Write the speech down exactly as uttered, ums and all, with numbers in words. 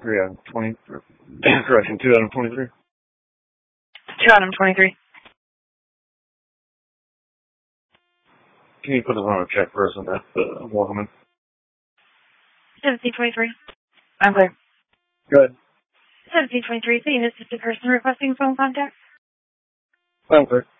three out of twenty. Correction, two out of twenty-three. Two out of twenty-three. Can you put this on a check first on that? Uh, welcome in. seventeen twenty-three. I'm clear. Go ahead. seventeen twenty-three, the assistant person requesting phone contact. I'm clear.